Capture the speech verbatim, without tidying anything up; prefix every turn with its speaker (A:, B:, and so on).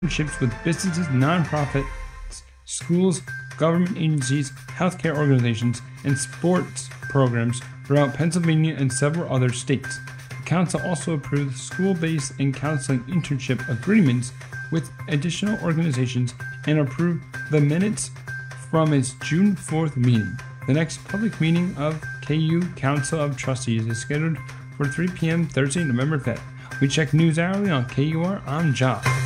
A: partnerships with businesses, nonprofits, schools, government agencies, healthcare organizations, and sports programs throughout Pennsylvania and several other states. The Council also approved school-based and counseling internship agreements with additional organizations and approved the minutes from its June fourth meeting. The next public meeting of K U Council of Trustees is scheduled for three p.m. Thursday, November fifth. We check news hourly on K U R. I'm Josh.